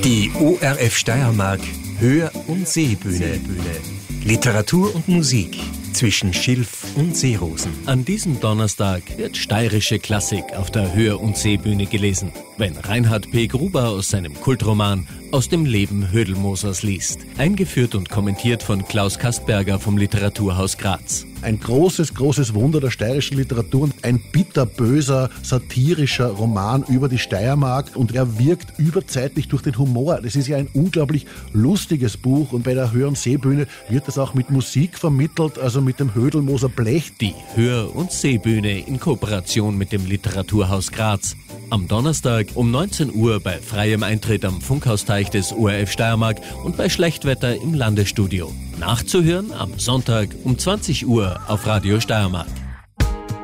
Die ORF Steiermark Hör- und Seebühne. Literatur und Musik zwischen Schilf und Seerosen. An diesem Donnerstag wird steirische Klassik auf der Hör- und Seebühne gelesen, wenn Reinhard P. Gruber aus seinem Kultroman Aus dem Leben Hödelmosers liest. Eingeführt und kommentiert von Klaus Kastberger vom Literaturhaus Graz. Ein großes Wunder der steirischen Literatur. Ein bitterböser, satirischer Roman über die Steiermark. Und er wirkt überzeitlich durch den Humor. Das ist ja ein unglaublich lustiges Buch. Und bei der Hör- und Seebühne wird das auch mit Musik vermittelt, also mit dem Hödelmoser Blech. Die Hör- und Seebühne in Kooperation mit dem Literaturhaus Graz. Am Donnerstag um 19 Uhr bei freiem Eintritt am Funkhausteich des ORF Steiermark und bei Schlechtwetter im Landesstudio. Nachzuhören am Sonntag um 20 Uhr auf Radio Steiermark.